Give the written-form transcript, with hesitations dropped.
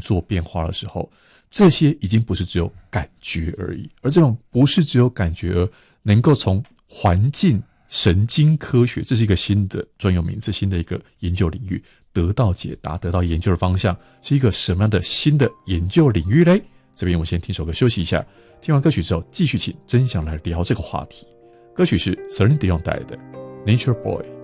做变化的时候，这些已经不是只有感觉而已，而这种不是只有感觉而能够从环境神经科学，这是一个新的专有名词，新的一个研究领域，得到解答，得到研究的方向，是一个什么样的新的研究领域嘞？这边我先听首歌休息一下，听完歌曲之后继续请真想来聊这个话题。歌曲是 Celine Dion 带来的 Nature Boy。